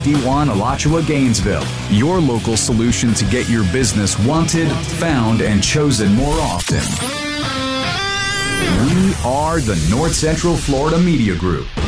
D1 Alachua, Gainesville, your local solution to get your business wanted, found, and chosen more often. We are the North Central Florida Media Group.